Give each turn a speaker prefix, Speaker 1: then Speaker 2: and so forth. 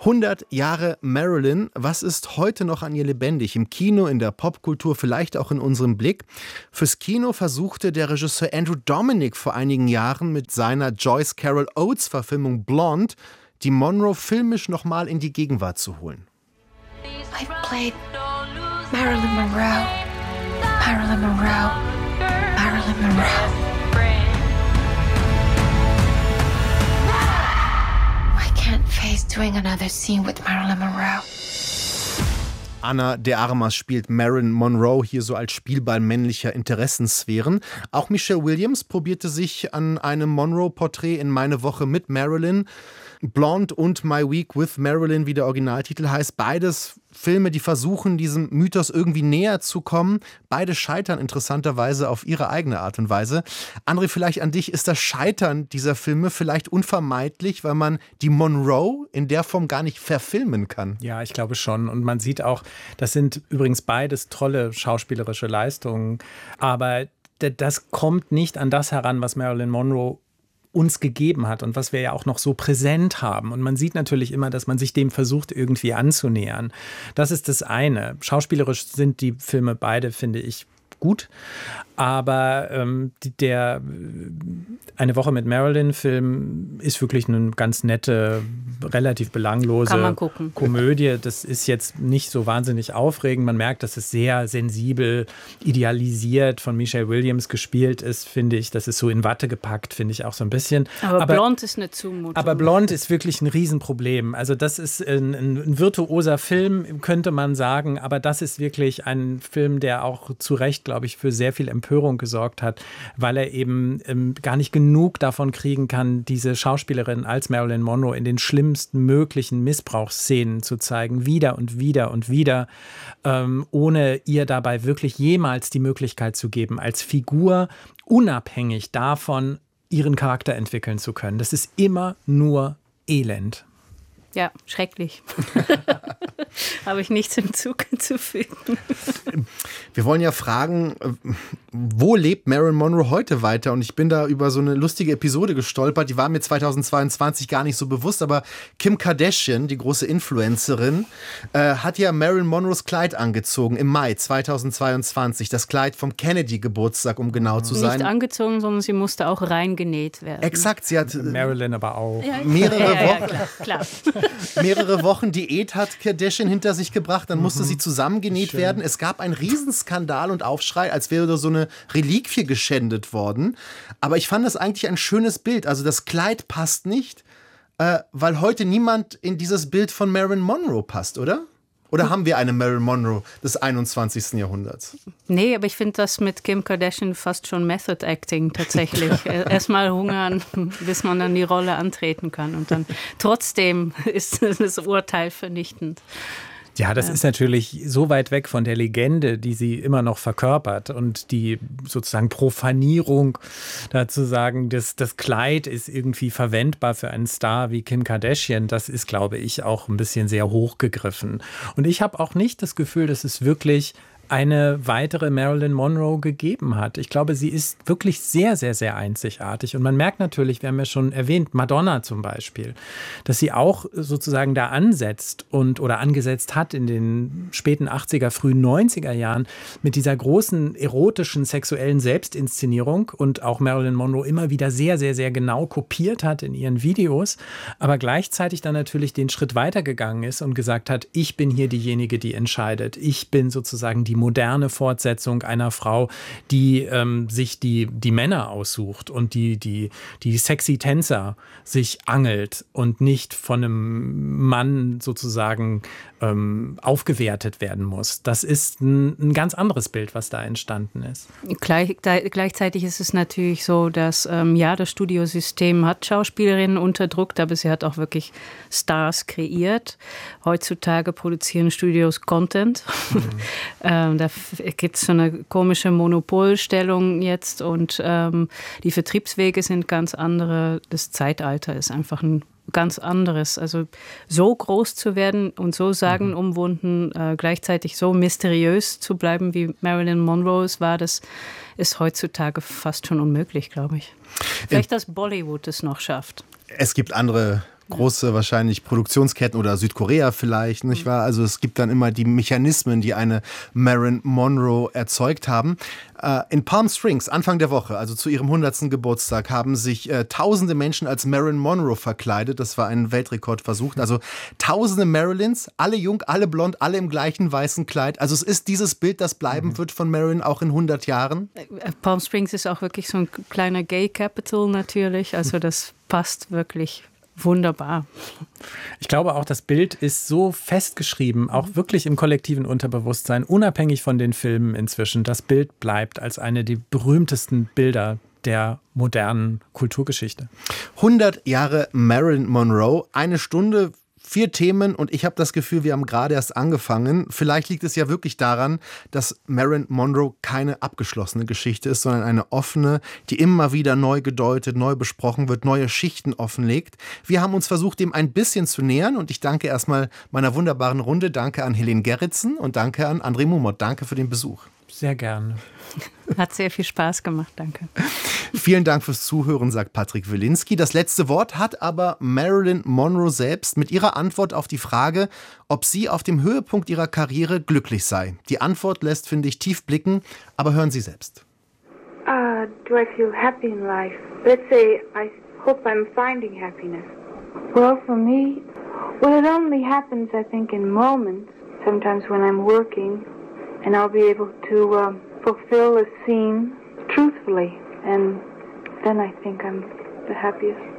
Speaker 1: 100 Jahre Marilyn. Was ist heute noch an ihr lebendig? Im Kino, in der Popkultur, vielleicht auch in unserem Blick. Fürs Kino versuchte der Regisseur Andrew Dominik vor einigen Jahren mit seiner Joyce Carol Oates Verfilmung Blonde die Monroe filmisch nochmal in die Gegenwart zu holen.
Speaker 2: I played Marilyn Monroe. Marilyn Monroe. Marilyn Monroe. I can't face doing another scene with Marilyn Monroe.
Speaker 1: Ana de Armas spielt Marilyn Monroe hier so als Spielball männlicher Interessensphären. Auch Michelle Williams probierte sich an einem Monroe-Porträt in Meine Woche mit Marilyn. Blonde und My Week with Marilyn, wie der Originaltitel heißt. Beides Filme, die versuchen, diesem Mythos irgendwie näher zu kommen. Beide scheitern interessanterweise auf ihre eigene Art und Weise. André, vielleicht an dich, ist das Scheitern dieser Filme vielleicht unvermeidlich, weil man die Monroe in der Form gar nicht verfilmen kann?
Speaker 3: Ja, ich glaube schon. Und man sieht auch, das sind übrigens beides tolle schauspielerische Leistungen. Aber das kommt nicht an das heran, was Marilyn Monroe uns gegeben hat und was wir ja auch noch so präsent haben. Und man sieht natürlich immer, dass man sich dem versucht, irgendwie anzunähern. Das ist das eine. Schauspielerisch sind die Filme beide, finde ich, gut. Aber der Eine Woche mit Marilyn-Film ist wirklich eine ganz nette, relativ belanglose Komödie. Das ist jetzt nicht so wahnsinnig aufregend. Man merkt, dass es sehr sensibel, idealisiert von Michelle Williams gespielt ist, finde ich. Das ist so in Watte gepackt, finde ich auch so ein bisschen.
Speaker 4: Aber Blonde ist eine Zumutung.
Speaker 3: Aber Blonde ist wirklich ein Riesenproblem. Also das ist ein virtuoser Film, könnte man sagen. Aber das ist wirklich ein Film, der auch zu Recht, glaube ich, für sehr viel Empörung gesorgt hat, weil er eben gar nicht genug davon kriegen kann, diese Schauspielerin als Marilyn Monroe in den schlimmsten möglichen Missbrauchsszenen zu zeigen, wieder und wieder und wieder, ohne ihr dabei wirklich jemals die Möglichkeit zu geben, als Figur unabhängig davon ihren Charakter entwickeln zu können. Das ist immer nur Elend.
Speaker 4: Ja, schrecklich. Habe ich nichts hinzuzufügen.
Speaker 1: Wir wollen ja fragen, wo lebt Marilyn Monroe heute weiter? Und ich bin da über so eine lustige Episode gestolpert, die war mir 2022 gar nicht so bewusst, aber Kim Kardashian, die große Influencerin, hat ja Marilyn Monroes Kleid angezogen im Mai 2022. Das Kleid vom Kennedy-Geburtstag, um genau zu sein.
Speaker 4: Nicht angezogen, sondern sie musste auch reingenäht werden.
Speaker 1: Exakt, sie hat
Speaker 3: Marilyn aber auch.
Speaker 1: Mehrere Wochen Diät hat Kardashian hinter sich gebracht, dann musste sie zusammengenäht werden. Es gab einen Riesenskandal und Aufschrei, als wäre so eine Reliquie geschändet worden. Aber ich fand das eigentlich ein schönes Bild. Also das Kleid passt nicht, weil heute niemand in dieses Bild von Marilyn Monroe passt, oder? Oder haben wir eine Marilyn Monroe des 21. Jahrhunderts?
Speaker 4: Nee, aber ich finde das mit Kim Kardashian fast schon Method Acting tatsächlich. Erstmal hungern, bis man dann die Rolle antreten kann. Und dann trotzdem ist das Urteil vernichtend.
Speaker 3: Ja, das ist natürlich so weit weg von der Legende, die sie immer noch verkörpert und die sozusagen Profanierung, dazu sagen, das Kleid ist irgendwie verwendbar für einen Star wie Kim Kardashian, das ist, glaube ich, auch ein bisschen sehr hochgegriffen. Und ich habe auch nicht das Gefühl, dass es wirklich eine weitere Marilyn Monroe gegeben hat. Ich glaube, sie ist wirklich sehr, sehr, sehr einzigartig. Und man merkt natürlich, wir haben ja schon erwähnt, Madonna zum Beispiel, dass sie auch sozusagen da ansetzt oder angesetzt hat in den späten 80er, frühen 90er Jahren mit dieser großen erotischen, sexuellen Selbstinszenierung und auch Marilyn Monroe immer wieder sehr, sehr, sehr genau kopiert hat in ihren Videos, aber gleichzeitig dann natürlich den Schritt weitergegangen ist und gesagt hat, ich bin hier diejenige, die entscheidet. Ich bin sozusagen die moderne Fortsetzung einer Frau, die sich die Männer aussucht und die sexy Tänzer sich angelt und nicht von einem Mann sozusagen aufgewertet werden muss. Das ist ein ganz anderes Bild, was da entstanden ist.
Speaker 4: Gleichzeitig ist es natürlich so, dass das Studiosystem hat Schauspielerinnen unterdrückt, aber sie hat auch wirklich Stars kreiert. Heutzutage produzieren Studios Content. Da gibt es so eine komische Monopolstellung jetzt und die Vertriebswege sind ganz andere. Das Zeitalter ist einfach ein ganz anderes. Also so groß zu werden und so sagenumwunden, gleichzeitig so mysteriös zu bleiben, wie Marilyn Monroe es war, das ist heutzutage fast schon unmöglich, glaube ich. Vielleicht, dass Bollywood es noch schafft.
Speaker 1: Es gibt andere große wahrscheinlich Produktionsketten oder Südkorea vielleicht, nicht wahr? Also es gibt dann immer die Mechanismen, die eine Marilyn Monroe erzeugt haben. In Palm Springs, Anfang der Woche, also zu ihrem 100. Geburtstag, haben sich tausende Menschen als Marilyn Monroe verkleidet. Das war ein Weltrekordversuch. Also tausende Marilyns, alle jung, alle blond, alle im gleichen weißen Kleid. Also es ist dieses Bild, das bleiben wird von Marilyn auch in 100 Jahren.
Speaker 4: Palm Springs ist auch wirklich so ein kleiner Gay Capital natürlich. Also das passt wirklich wunderbar.
Speaker 3: Ich glaube auch, das Bild ist so festgeschrieben, auch wirklich im kollektiven Unterbewusstsein, unabhängig von den Filmen inzwischen. Das Bild bleibt als eine der berühmtesten Bilder der modernen Kulturgeschichte.
Speaker 1: 100 Jahre Marilyn Monroe, 1 Stunde, 4 Themen und ich habe das Gefühl, wir haben gerade erst angefangen. Vielleicht liegt es ja wirklich daran, dass Marilyn Monroe keine abgeschlossene Geschichte ist, sondern eine offene, die immer wieder neu gedeutet, neu besprochen wird, neue Schichten offenlegt. Wir haben uns versucht, dem ein bisschen zu nähern und ich danke erstmal meiner wunderbaren Runde. Danke an Helene Gerritsen und danke an André Mumot. Danke für den Besuch.
Speaker 3: Sehr gerne.
Speaker 4: Hat sehr viel Spaß gemacht, danke.
Speaker 1: Vielen Dank fürs Zuhören, sagt Patrick Wilinski. Das letzte Wort hat aber Marilyn Monroe selbst mit ihrer Antwort auf die Frage, ob sie auf dem Höhepunkt ihrer Karriere glücklich sei. Die Antwort lässt, finde ich, tief blicken, aber hören Sie selbst.
Speaker 5: Do I feel happy in life? Let's say I hope I'm finding happiness. Well, for me, it only happens, I think, in moments. Sometimes when I'm working and I'll be able to fulfill a scene truthfully. And then I think I'm the happiest.